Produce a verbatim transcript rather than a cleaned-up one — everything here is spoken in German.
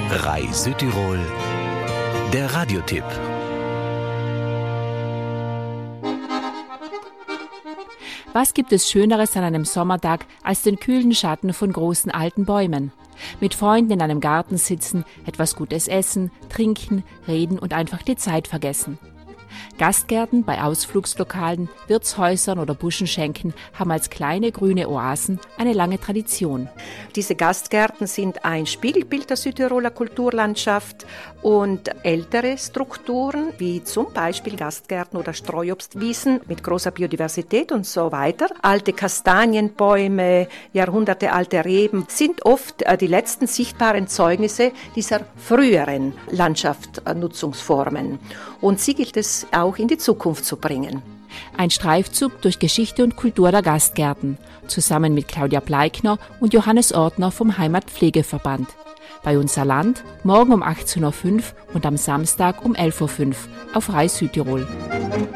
R A I Südtirol, der Radiotipp. Was gibt es Schöneres an einem Sommertag als den kühlen Schatten von großen alten Bäumen? Mit Freunden in einem Garten sitzen, etwas Gutes essen, trinken, reden und einfach die Zeit vergessen. Gastgärten bei Ausflugslokalen, Wirtshäusern oder Buschenschenken haben als kleine grüne Oasen eine lange Tradition. Diese Gastgärten sind ein Spiegelbild der Südtiroler Kulturlandschaft und ältere Strukturen, wie zum Beispiel Gastgärten oder Streuobstwiesen mit großer Biodiversität und so weiter. Alte Kastanienbäume, jahrhundertealte Reben sind oft die letzten sichtbaren Zeugnisse dieser früheren Landschaftsnutzungsformen. Und sie gilt es auch in die Zukunft zu bringen. Ein Streifzug durch Geschichte und Kultur der Gastgärten, zusammen mit Claudia Bleikner und Johannes Ortner vom Heimatpflegeverband. Bei Unser Land, morgen um achtzehn Uhr fünf und am Samstag um elf Uhr fünf auf R A I Südtirol.